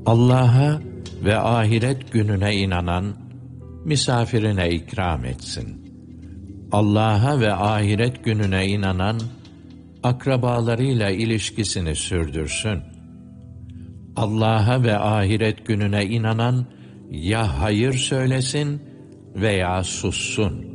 Allah'a ve ahiret gününe inanan, misafirine ikram etsin. Allah'a ve ahiret gününe inanan, akrabalarıyla ilişkisini sürdürsün. Allah'a ve ahiret gününe inanan, ya hayır söylesin veya sussun.